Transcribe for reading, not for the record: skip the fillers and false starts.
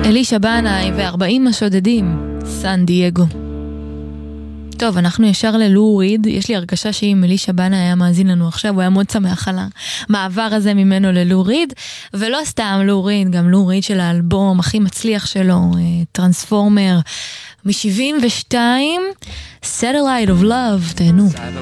אלישע בנאי ו40 השודדים, סן דייגו. טוב, אנחנו ישר ללו ריד. יש לי הרגשה שאם אלישע בנאי היה מאזין לנו עכשיו, הוא היה מאוד שמח על המעבר הזה ממנו ללו ריד. ולא סתם לו ריד, גם לו ריד של האלבום הכי מצליח שלו, טרנספורמר מ-72, Satellite of Love, תהנו.